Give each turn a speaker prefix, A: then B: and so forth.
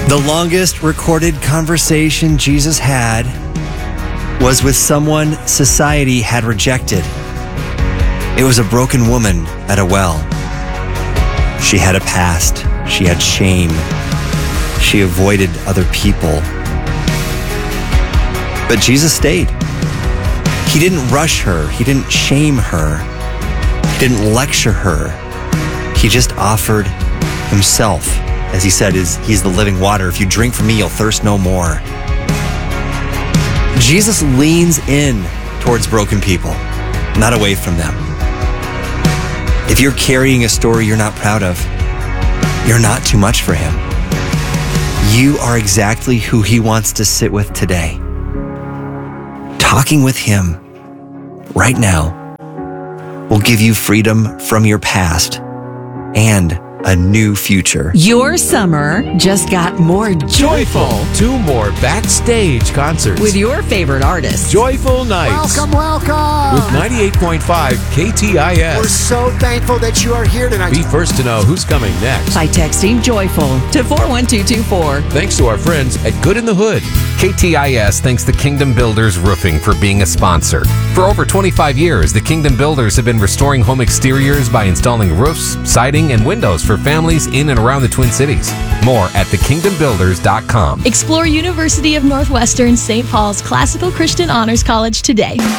A: The longest recorded conversation Jesus had was with someone society had rejected. It was a broken woman at a well. She had a past. She had shame. She avoided other people. But Jesus stayed. He didn't rush her. He didn't shame her. He didn't lecture her. He just offered himself. As he said, he's the living water. If you drink from me, you'll thirst no more. Jesus leans in towards broken people, not away from them. If you're carrying a story you're not proud of, you're not too much for him. You are exactly who he wants to sit with today. Talking with him right now will give you freedom from your past and a new future.
B: Your summer just got more joyful.
C: 2 more backstage concerts
B: With your favorite artists.
C: Joyful Nights.
D: Welcome.
C: With 98.5 KTIS.
D: We're so thankful that you are here tonight.
C: Be first to know who's coming next.
B: By texting joyful to 41224.
C: Thanks to our friends at Good in the Hood.
E: KTIS thanks the Kingdom Builders Roofing for being a sponsor. For over 25 years, the Kingdom Builders have been restoring home exteriors by installing roofs, siding, and windows for families in and around the Twin Cities. More at thekingdombuilders.com.
F: Explore University of Northwestern St. Paul's Classical Christian Honors College today.